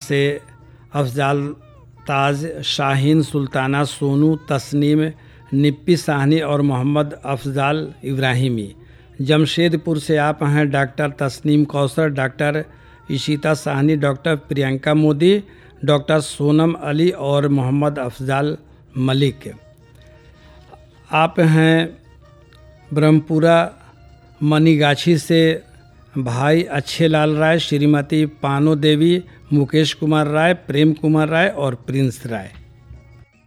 से अफजाल ताज, शाहीन सुल्ताना, सोनू, तस्नीम, निप्पी साहनी और मोहम्मद अफजाल इब्राहिमी। जमशेदपुर से आप हैं doctor Tasneem Kausar, doctor Ishita Sahni, doctor Priyanka Modi, doctor Sonam अली और मोहम्मद अफजाल मलिक। आप हैं ब्रह्मपुरा मनीगाछी से भाई अच्छे लाल राय, श्रीमती पानो देवी, मुकेश कुमार राय, प्रेम कुमार राय और प्रिंस राय।